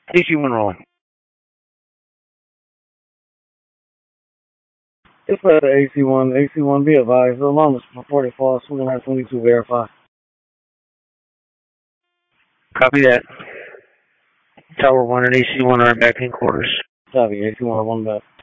AC1 rolling. Just let the AC1. AC1 be advised. The alarm is before they fall. So we're going to have 22 verify. Copy that. Tower 1 and AC1 are back in quarters. Copy. AC1 1 back.